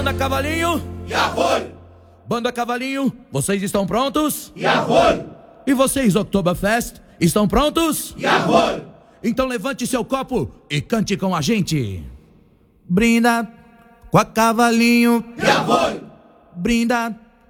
Banda Cavalinho. Jawohl. Banda Cavalinho, vocês estão prontos? Jawohl. E vocês, Oktoberfest, estão prontos? Jawohl. Então levante seu copo e cante com a gente. Brinda com a Cavalinho. Jawohl. Brinda